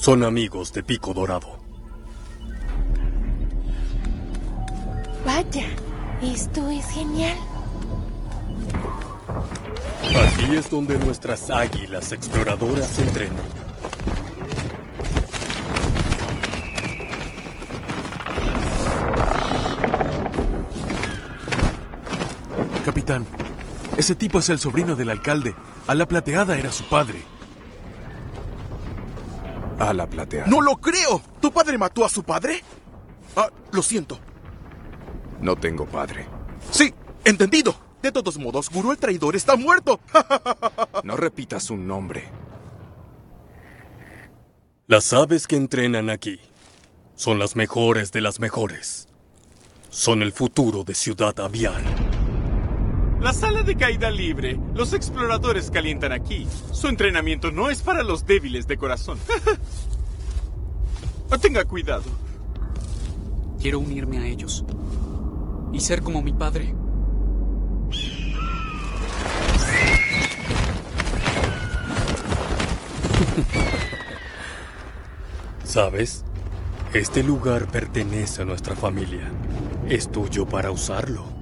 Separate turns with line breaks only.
Son amigos de Pico Dorado.
Vaya, esto es genial.
Aquí es donde nuestras águilas exploradoras se entrenan.
Capitán, ese tipo es el sobrino del alcalde. Ala Plateada era su padre.
Ala Plateada.
¡No lo creo! ¿Tu padre mató a su padre? Ah, lo siento.
No tengo padre.
Sí, entendido. De todos modos, Guru el traidor está muerto.
No repitas un nombre.
Las aves que entrenan aquí son las mejores de las mejores. Son el futuro de Ciudad Avial.
La sala de caída libre. Los exploradores calientan aquí. Su entrenamiento no es para los débiles de corazón. Tenga cuidado.
Quiero unirme a ellos y ser como mi padre.
¿Sabes? Este lugar pertenece a nuestra familia. Es tuyo para usarlo.